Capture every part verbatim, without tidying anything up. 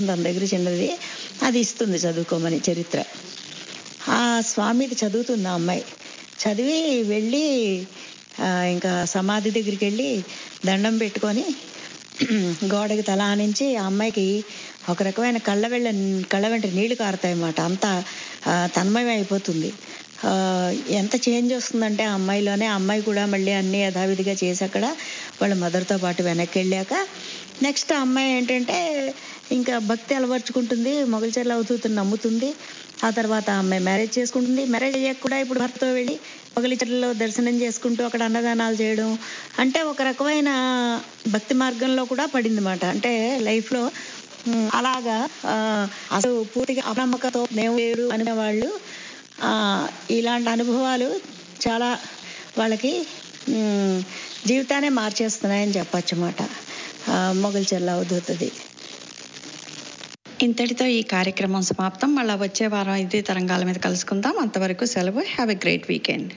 తన దగ్గర చిన్నది, అది ఇస్తుంది చదువుకోమని చరిత్ర. ఆ స్వామిది చదువుతుంది ఆ అమ్మాయి. చదివి వెళ్ళి ఇంకా సమాధి దగ్గరికి వెళ్ళి దండం పెట్టుకొని గోడకి తల ఆనించి ఆ అమ్మాయికి ఒక రకమైన కళ్ళ వెళ్ళ కళ్ళ వెంట నీళ్లు కారుతాయి అన్నమాట. అంతా తన్మయం అయిపోతుంది. ఎంత చేంజ్ వస్తుందంటే ఆ అమ్మాయిలోనే. ఆ అమ్మాయి కూడా మళ్ళీ అన్ని యథావిధిగా చేసి అక్కడ వాళ్ళ మదర్తో పాటు వెనక్కి వెళ్ళాక నెక్స్ట్ ఆ అమ్మాయి ఏంటంటే ఇంకా భక్తి అలవర్చుకుంటుంది, మొగల్చెర్ల అవధూతని నమ్ముతుంది. ఆ తర్వాత ఆ అమ్మాయి మ్యారేజ్ చేసుకుంటుంది. మ్యారేజ్ అయ్యాక కూడా ఇప్పుడు భర్తతో వెళ్ళి మొగల్చెర్లలో దర్శనం చేసుకుంటూ అక్కడ అన్నదానాలు చేయడం అంటే ఒక రకమైన భక్తి మార్గంలో కూడా పడింది మాట. అంటే లైఫ్లో అలాగా అసలు పూర్తిగా అపనమ్మకతో నేను వేరు అనే వాళ్ళు ఇలాంటి అనుభవాలు చాలా వాళ్ళకి జీవితాన్ని మార్చేస్తున్నాయని చెప్పచ్చు అన్నమాట. మొగల్చెర్ల అవధూతది. ఇంతటితో ఈ కార్యక్రమం సమాప్తం. మళ్ళీ వచ్చే వారం ఇదే తరంగాల మీద కలుసుకుందాం. అంతవరకు సెలవు. Have a great weekend.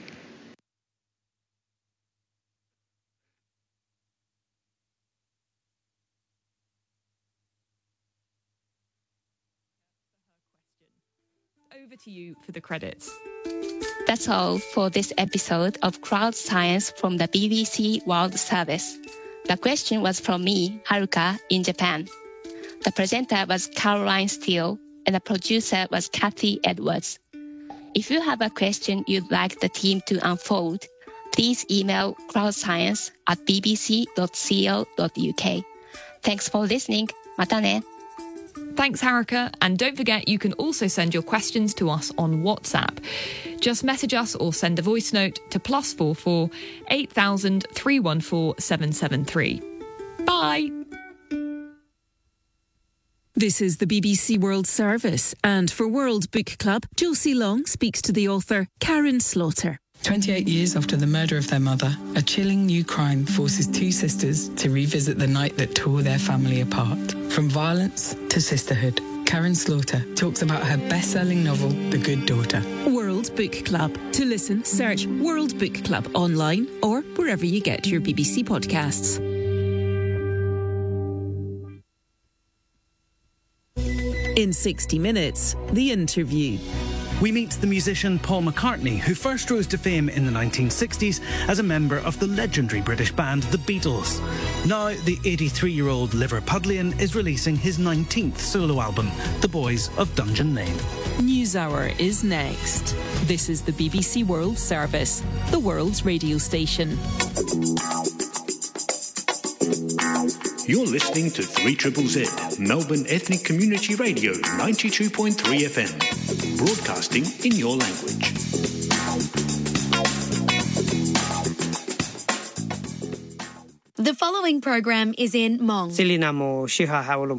Over to you for the credits. That's all for this episode of Crowd Science from the B B C World Service. The question was from me, Haruka, in Japan. The presenter was Caroline Steele, and the producer was Kathy Edwards. If you have a question you'd like the team to unfold, please email crowdscience at b b c dot co dot u k. Thanks for listening. Mata ne. Thanks, Haruka. And don't forget, you can also send your questions to us on WhatsApp. Just message us or send a voice note to plus four four eight thousand three one four seven seven three. Bye. This is the B B C World Service, and for World Book Club, Josie Long speaks to the author Karen Slaughter. twenty-eight years after the murder of their mother, a chilling new crime forces two sisters to revisit the night that tore their family apart. From violence to sisterhood, Karen Slaughter talks about her best-selling novel, The Good Daughter. World Book Club. To listen, search World Book Club online or wherever you get your B B C podcasts. In sixty minutes, the interview. We meet the musician Paul McCartney, who first rose to fame in the nineteen sixties as a member of the legendary British band The Beatles. Now, the eighty-three-year-old Liverpudlian is releasing his nineteenth solo album, The Boys of Dungeon Lane. NewsHour is next. This is the B B C World Service, the world's radio station. You're listening to three Z Z Z, Melbourne Ethnic Community Radio, ninety-two point three F M, broadcasting in your language. The following program is in Hmong. Silinamo Shiha Hawalum.